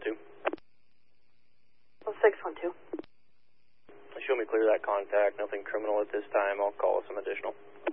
612. 612. Show me clear that contact. Nothing criminal at this time. I'll call some additional.